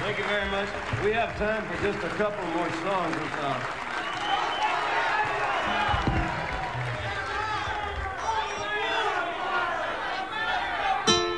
Thank you very much. We have time for just a couple more songs.